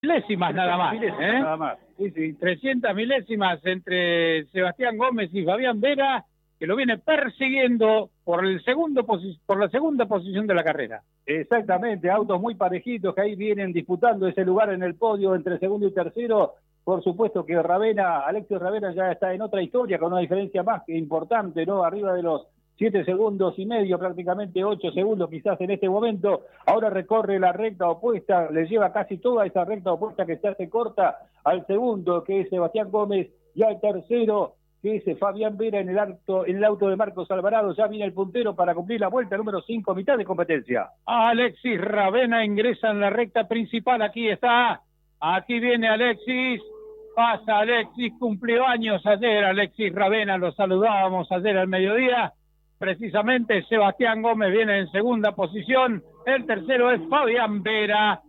milésimas nada más, milésimas nada más. Sí, sí. 300 milésimas entre Sebastián Gómez y Fabián Vera, que lo viene persiguiendo por la segunda posición de la carrera. Exactamente, autos muy parejitos que ahí vienen disputando ese lugar en el podio entre segundo y tercero. Por supuesto que Alexis Ravena ya está en otra historia con una diferencia más que importante, ¿no? Arriba de los 7 segundos y medio, prácticamente 8 segundos quizás en este momento. Ahora recorre la recta opuesta, le lleva casi toda esa recta opuesta que se hace corta al segundo, que es Sebastián Gómez, y al tercero, que es Fabián Vera en el auto de Marcos Alvarado. Ya viene el puntero para cumplir la vuelta número 5, mitad de competencia. Alexis Ravena ingresa en la recta principal, aquí está, aquí viene Alexis, pasa Alexis, cumplió años ayer Alexis Ravena, lo saludábamos ayer al mediodía. Precisamente Sebastián Gómez viene en segunda posición, el tercero es Fabián Vera,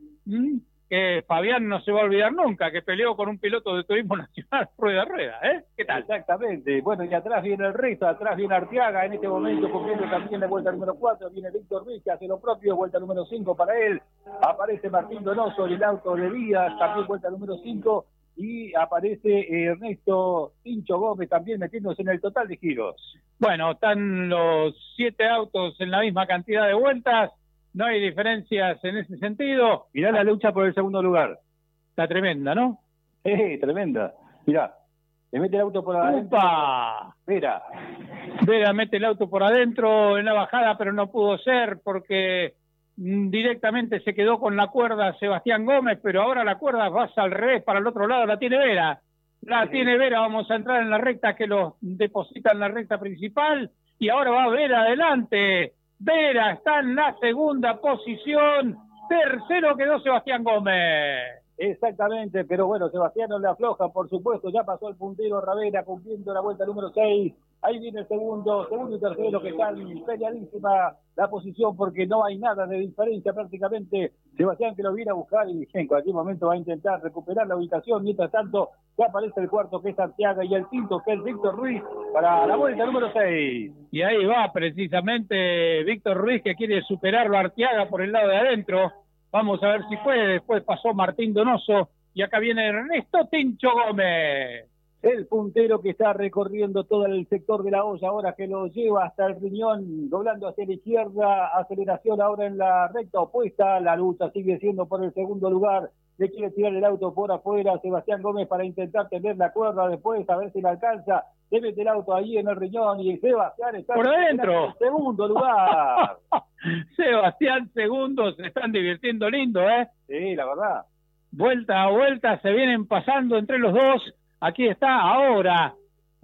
que Fabián no se va a olvidar nunca, que peleó con un piloto de turismo nacional rueda a rueda, ¿eh? ¿Qué tal? Exactamente, bueno, y atrás viene el resto, atrás viene Arteaga, en este momento cumpliendo también la vuelta número 4, viene Víctor Ruiz, que hace lo propio, vuelta número 5 para él, aparece Martín Donoso en el auto de Díaz, también vuelta número 5, y aparece Ernesto Tincho Gómez también metiéndose en el total de giros. Bueno, están los 7 autos en la misma cantidad de vueltas, no hay diferencias en ese sentido. Mirá la lucha por el segundo lugar. Está tremenda, ¿no? Tremenda. Mirá, le mete el auto por adentro. ¡Upa! Vera mete el auto por adentro en la bajada, pero no pudo ser porque directamente se quedó con la cuerda Sebastián Gómez, pero ahora la cuerda va al revés, para el otro lado la tiene Vera. Tiene Vera, vamos a entrar en la recta que los deposita en la recta principal y ahora va Vera adelante. Vera está en la segunda posición, tercero quedó Sebastián Gómez. Exactamente, pero bueno, Sebastián no le afloja, por supuesto, ya pasó el puntero Ravena cumpliendo la vuelta número 6, ahí viene el segundo y tercero que están peleadísima la posición porque no hay nada de diferencia prácticamente. Sebastián que lo viene a buscar y en cualquier momento va a intentar recuperar la ubicación, mientras tanto ya aparece el cuarto que es Arteaga y el quinto que es Víctor Ruiz para la vuelta número 6. Y ahí va precisamente Víctor Ruiz que quiere superarlo a Arteaga por el lado de adentro. Vamos a ver si puede. Después pasó Martín Donoso y acá viene Ernesto Tincho Gómez. El puntero que está recorriendo todo el sector de la olla ahora, que lo lleva hasta el riñón, doblando hacia la izquierda, aceleración ahora en la recta opuesta, la lucha sigue siendo por el segundo lugar, le quiere tirar el auto por afuera Sebastián Gómez para intentar tener la cuerda después, a ver si la alcanza, le mete el auto ahí en el riñón y Sebastián está por adentro, en el segundo lugar. Sebastián segundo, se están divirtiendo lindo, ¿eh? Sí, la verdad. Vuelta a vuelta se vienen pasando entre los dos. Aquí está ahora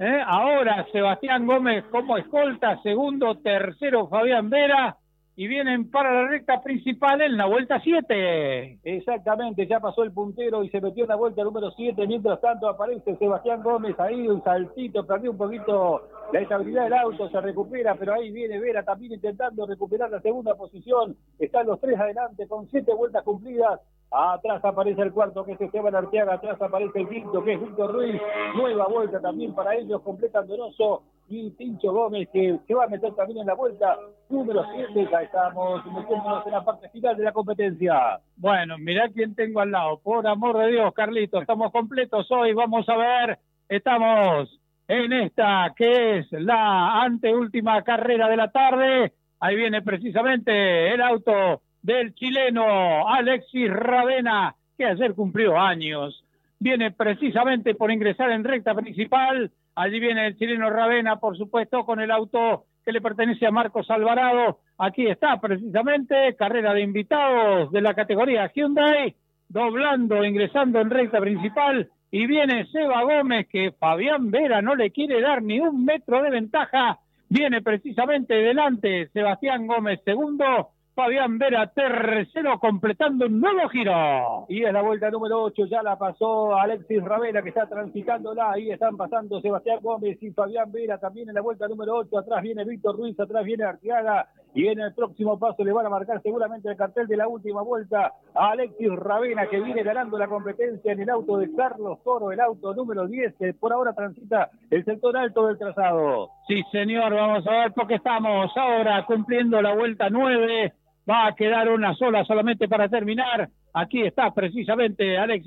Sebastián Gómez como escolta, segundo, tercero Fabián Vera, y vienen para la recta principal en la vuelta 7. Exactamente, ya pasó el puntero y se metió en la vuelta número 7, mientras tanto aparece Sebastián Gómez ahí, un saltito, perdió un poquito la estabilidad del auto, se recupera, pero ahí viene Vera también intentando recuperar la segunda posición, están los tres adelante con 7 vueltas cumplidas. Atrás aparece el cuarto que es Esteban Arteaga, atrás aparece el quinto que es Víctor Ruiz, nueva vuelta también para ellos, completan Donoso y Tincho Gómez que se va a meter también en la vuelta número 7, ya estamos metiéndonos en la parte final de la competencia. Bueno, mirá quién tengo al lado, por amor de Dios, Carlito, estamos completos hoy, vamos a ver, estamos en esta que es la anteúltima carrera de la tarde, ahí viene precisamente el auto del chileno Alexis Ravena, que ayer cumplió años. Viene precisamente por ingresar en recta principal. Allí viene el chileno Ravena, por supuesto, con el auto que le pertenece a Marcos Alvarado. Aquí está precisamente, carrera de invitados de la categoría Hyundai, doblando, ingresando en recta principal. Y viene Seba Gómez, que Fabián Vera no le quiere dar ni un metro de ventaja. Viene precisamente delante Sebastián Gómez, segundo. Fabián Vera tercero, completando un nuevo giro. Y es la vuelta número 8, ya la pasó Alexis Ravena que está transitándola, ahí están pasando Sebastián Gómez y Fabián Vera también en la vuelta número 8, atrás viene Víctor Ruiz, atrás viene Arteaga y en el próximo paso le van a marcar seguramente el cartel de la última vuelta a Alexis Ravena que viene ganando la competencia en el auto de Carlos Toro, el auto número 10 que por ahora transita el sector alto del trazado. Sí señor, vamos a ver porque estamos ahora cumpliendo la vuelta 9. Va a quedar una sola solamente para terminar. Aquí está precisamente Alex.